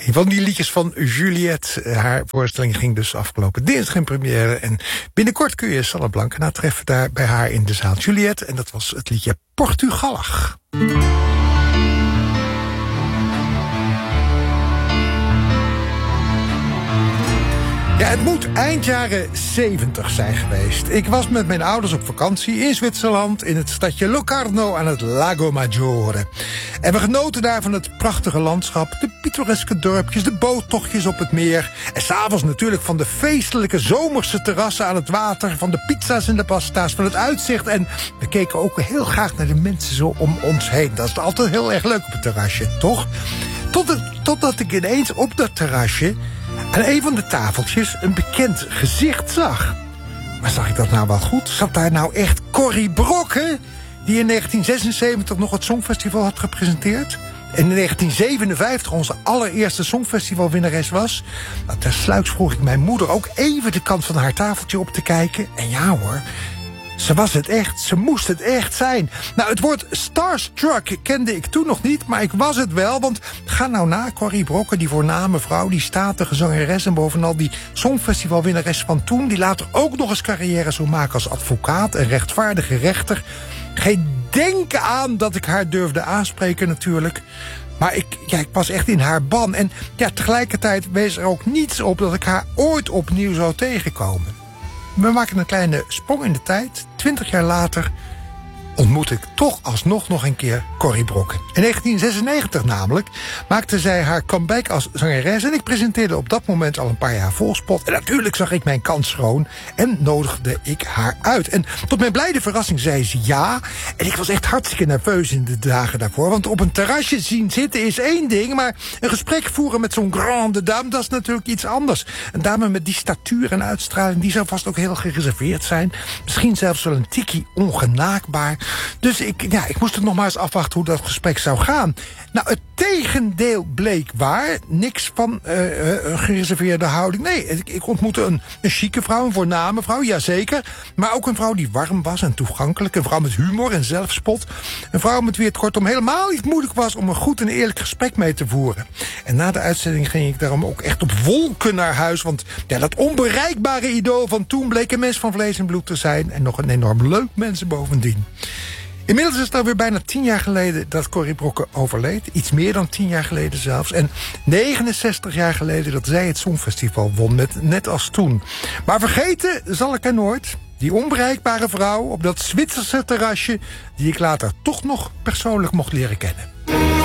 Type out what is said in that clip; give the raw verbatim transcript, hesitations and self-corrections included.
Een van die liedjes van Juliette. Haar voorstelling ging dus afgelopen dinsdag in première. En binnenkort kun je Sanne Blankena treffen daar bij haar in de zaal. Juliette, en dat was het liedje Portugallag. Ja, het moet eind jaren zeventig zijn geweest. Ik was met mijn ouders op vakantie in Zwitserland, in het stadje Locarno aan het Lago Maggiore. En we genoten daar van het prachtige landschap, de pittoreske dorpjes, de boottochtjes op het meer. En s'avonds natuurlijk van de feestelijke zomerse terrassen aan het water, van de pizza's en de pasta's, van het uitzicht. En we keken ook heel graag naar de mensen zo om ons heen. Dat is altijd heel erg leuk op het terrasje, toch? Tot het, totdat ik ineens op dat terrasje aan een van de tafeltjes een bekend gezicht zag. Maar zag ik dat nou wel goed? Zat daar nou echt Corrie Brokken, die in negentien zesenzeventig nog het Songfestival had gepresenteerd en in negentien zevenenvijftig onze allereerste Songfestivalwinnares was? Nou, tersluiks vroeg ik mijn moeder ook even de kant van haar tafeltje op te kijken. En ja hoor, ze was het echt, ze moest het echt zijn. Nou, het woord starstruck kende ik toen nog niet, maar ik was het wel. Want ga nou na, Corrie Brokken, die voorname vrouw, die statige zangeres en bovenal die Songfestivalwinnares van toen, die later ook nog eens carrière zou maken als advocaat en rechtvaardige rechter. Geen denken aan dat ik haar durfde aanspreken natuurlijk. Maar ik, ja, ik was echt in haar ban. En ja, tegelijkertijd wees er ook niets op dat ik haar ooit opnieuw zou tegenkomen. We maken een kleine sprong in de tijd. Twintig jaar later ontmoet ik toch alsnog nog een keer Corrie Brokken. In negentien zesennegentig namelijk maakte zij haar comeback als zangeres en ik presenteerde op dat moment al een paar jaar Volkspot. En natuurlijk zag ik mijn kans schoon en nodigde ik haar uit. En tot mijn blijde verrassing zei ze ja. En ik was echt hartstikke nerveus in de dagen daarvoor. Want op een terrasje zien zitten is één ding, maar een gesprek voeren met zo'n grande dame, dat is natuurlijk iets anders. Een dame met die statuur en uitstraling, die zou vast ook heel gereserveerd zijn. Misschien zelfs wel een tikkie ongenaakbaar. Dus ik, ja, ik moest het nog maar eens afwachten hoe dat gesprek zou gaan. Nou, het tegendeel bleek waar. Niks van uh, een gereserveerde houding. Nee, ik, ik ontmoette een, een chique vrouw, een voorname vrouw, jazeker. Maar ook een vrouw die warm was en toegankelijk. Een vrouw met humor en zelfspot. Een vrouw met wie het kortom helemaal niet moeilijk was om een goed en eerlijk gesprek mee te voeren. En na de uitzending ging ik daarom ook echt op wolken naar huis. Want ja, dat onbereikbare idool van toen bleek een mens van vlees en bloed te zijn. En nog een enorm leuk mens bovendien. Inmiddels is het alweer bijna tien jaar geleden dat Corrie Brokken overleed. Iets meer dan tien jaar geleden zelfs. En negenenzestig jaar geleden dat zij het Songfestival won, met, net als toen. Maar vergeten zal ik er nooit. Die onbereikbare vrouw op dat Zwitserse terrasje, die ik later toch nog persoonlijk mocht leren kennen.